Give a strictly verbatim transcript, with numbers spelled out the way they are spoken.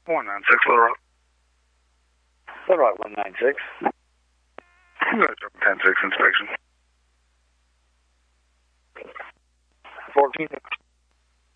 one nine six, Little Rock. Little Rock one nine six. ten six inspection. fourteen